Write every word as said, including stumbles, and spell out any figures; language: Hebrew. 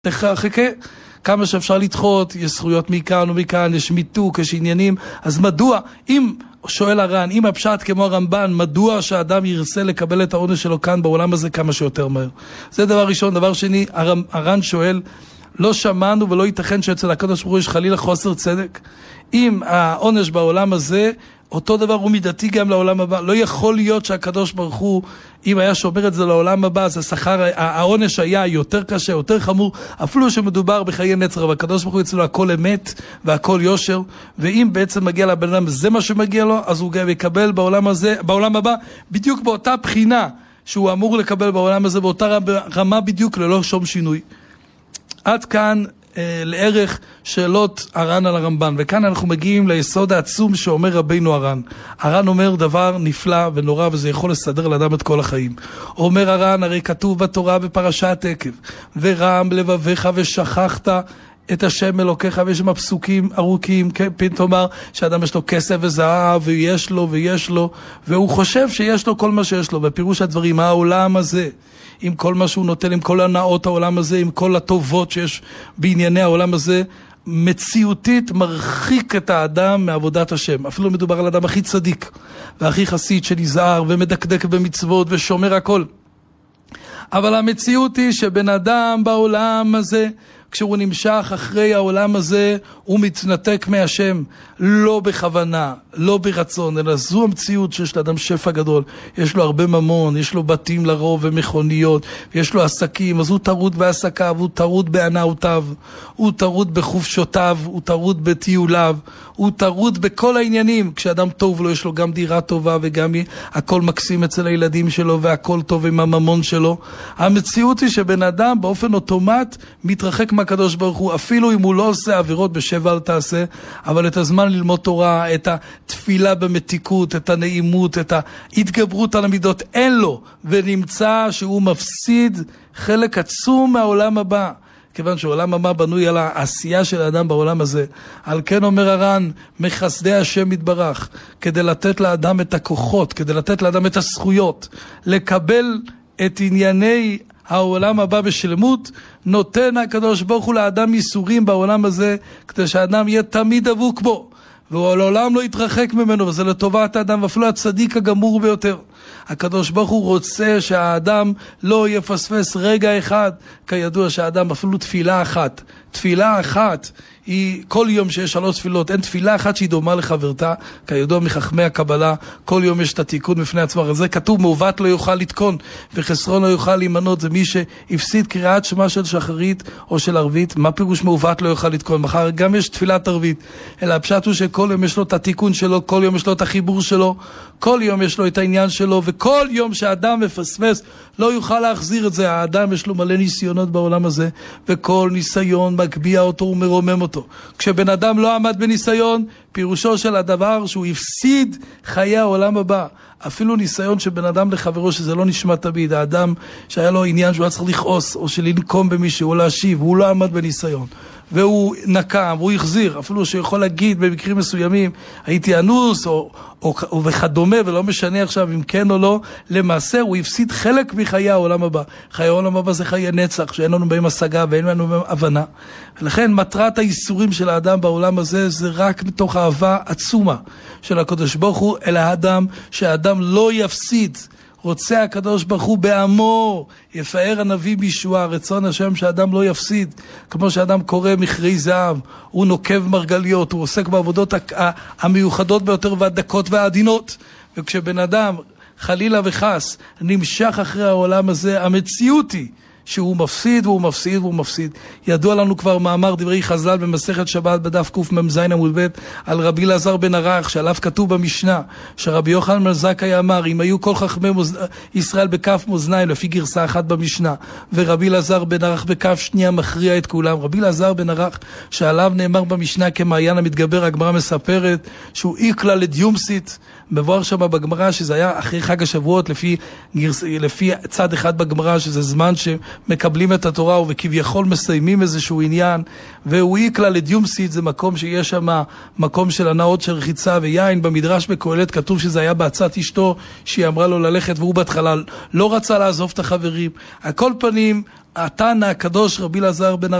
חכה, כמה שאפשר לדחות, יש זכויות מכאן ומכאן, יש מיתוק, יש עניינים, אז מדוע, אם, שואל הר"ן, אם הפשט כמו הרמב"ן, מדוע שהאדם ירצה לקבל את העונש שלו כאן בעולם הזה כמה שיותר מהר? זה דבר ראשון. דבר שני, הר"ן שואל, לא שמענו ולא ייתכן שאצל הקדוש ברוך הוא יש חלילה חוסר צדק. אם העונש בעולם הזה, אותו דבר הוא מידתי גם לעולם הבא. לא יכול להיות שהקדוש ברוך הוא, אם היה שומר את זה לעולם הבא, אז השכר, העונש היה יותר קשה, יותר חמור, אפילו שמדובר בחיי נצח, אבל הקדוש ברוך הוא אצלו הכל אמת והכל יושר, ואם בעצם מגיע לבן אדם, זה מה שמגיע לו, אז הוא גם יקבל בעולם הזה, בעולם הבא, בדיוק באותה בחינה שהוא אמור לקבל בעולם הזה, באותה רמה בדיוק ללא שום שינוי. עד כאן אה, לערך שאלות הר"ן על הרמב"ן, וכאן אנחנו מגיעים ליסוד העצום שאומר רבינו הר"ן. הר"ן אומר דבר נפלא ונורא, וזה יכול לסדר לאדם את כל החיים. אומר הר"ן, הרי כתוב בתורה בפרשת עקב, ורם לבביך ושכחת את השם אלוקיך, ויש שם פסוקים ארוכים, פתאום אומר שאדם יש לו כסף וזהב, ויש לו ויש לו, והוא חושב שיש לו כל מה שיש לו, בפירוש הדברים, העולם הזה, עם כל מה שהוא נותן, עם כל הנאות העולם הזה, עם כל הטובות שיש בענייני העולם הזה, מציאותית מרחיק את האדם מעבודת השם. אפילו מדובר על האדם הכי צדיק, והכי חסיד שנזהר, ומדקדק במצוות, ושומר הכל. אבל המציאות היא שבן אדם בעולם הזה, כשהוא נמשך אחרי העולם הזה, הוא מתנתק מהשם, לא בכוונה, לא ברצון, אלא זו המציאות שיש לאדם שפע גדול. יש לו הרבה ממון, יש לו בתים לרוב ומכוניות, יש לו עסקים, אז הוא טרוד בעסקיו, הוא טרוד בענאותיו, הוא טרוד בחופשותיו, הוא טרוד בטיוליו, הוא טרוד בכל העניינים. כשאדם טוב לו, יש לו גם דירה טובה וגם הכל מקסים אצל הילדים שלו והכל טוב עם הממון שלו. המציאות היא שבן אדם באופן אוטומט מתרחק מהקדוש ברוך הוא, אפילו אם הוא לא עושה עבירות בשבע אל תעשה, אבל את הזמן ללמוד תורה, את התפילה במתיקות, את הנעימות, את ההתגברות על המידות, אין לו, ונמצא שהוא מפסיד חלק עצום מהעולם הבא. כיוון שהעולם הבא בנוי על העשייה של האדם בעולם הזה. על כן אומר הר"ן, מחסדי השם יתברך, כדי לתת לאדם את הכוחות, כדי לתת לאדם את הזכויות, לקבל את ענייני העולם הבא בשלמות, נותן הקדוש ברוך הוא לאדם ייסורים בעולם הזה, כדי שהאדם יהיה תמיד דבוק בו, והוא לעולם לא יתרחק ממנו, וזה לטובת האדם, ואפילו הצדיק הגמור ביותר. הקדוש ברוך הוא רוצה שהאדם לא יפספס רגע אחד, כידוע שהאדם אפילו תפילה אחת, תפילה אחת היא כל יום שיש שלוש תפילות, אין תפילה אחת שהיא דומה לחברתה, כידוע מחכמי הקבלה, כל יום יש את התיקון בפני עצמו, אז זה כתוב, מעוות לא יוכל לתקון, וחסרון לא יוכל להימנות, זה מי שהפסיד קריאת שמה של שחרית או של ערבית. מה פירוש מעוות לא יוכל לתקון? מחר גם יש תפילת ערבית, אלא הפשט הוא שכל יום יש לו את התיקון שלו, כל יום יש לו את החיבור שלו, כל יום יש לו את העניין שלו, וכל יום שהאדם מפספס לא יוכל להחזיר את זה. האדם יש לו מלא ניסיונות בעולם הזה, וכל ניסיון מגביע אותו ומרומם אותו. כשבן אדם לא עמד בניסיון, פירושו של הדבר שהוא הפסיד חיי העולם הבא. אפילו ניסיון שבן אדם לחברו, שזה לא נשמע תמיד, האדם שהיה לו עניין שהוא היה צריך לכעוס או שלנקום במישהו או להשיב, הוא לא עמד בניסיון והוא נקם, הוא החזיר, אפילו שיכול להגיד במקרים מסוימים הייתי אנוס או, או, או וכדומה, ולא משנה עכשיו אם כן או לא, למעשה הוא הפסיד חלק מחיי העולם הבא. חיי העולם הבא זה חיי נצח שאין לנו בהם השגה ואין לנו בהם הבנה, ולכן מטרת האיסורים של האדם בעולם הזה זה רק בתוך אהבה עצומה של הקדוש ברוך הוא אל האדם, שהאדם לא יפסיד. רוצה הקדוש ברוך הוא בעמו, יפאר הנביא בישועה, רצון השם שאדם לא יפסיד, כמו שאדם קורא מכרי זהב, הוא נוקב מרגליות, הוא עוסק בעבודות המיוחדות ביותר והדקות והעדינות. וכשבן אדם חלילה וחס נמשך אחרי העולם הזה, המציאות היא שהוא מפסיד והוא מפסיד והוא מפסיד. ידוע לנו כבר מאמר דברי חז"ל במסכת שבת בדף קמ"ז עמוד ב' על רבי אלעזר בן ערך, שעליו כתוב במשנה שרבי יוחנן בן זכאי אמר, אם היו כל חכמי מוז... ישראל בכף מאזניים, לפי גרסה אחת במשנה, ורבי אלעזר בן ערך בכף שנייה מכריע את כולם. רבי אלעזר בן ערך שעליו נאמר במשנה כמעיין המתגבר, הגמרא מספרת שהוא איקלה לדיומסית, מבואר שם בגמרא שזה היה אחרי חג השבועות, לפי, גרס... לפי צד אחד בגמרא שזה זמן ש מקבלים את התורה וכביכול מסיימים איזשהו עניין, והוא איקלה לדיומסית, זה מקום שיש שם מקום של הנאות של רחיצה ויין. במדרש בקהלת כתוב שזה היה בעצת אשתו שהיא אמרה לו ללכת, והוא בהתחלה לא רצה לעזוב את החברים. על כל פנים התנא הקדוש רבי אלעזר בן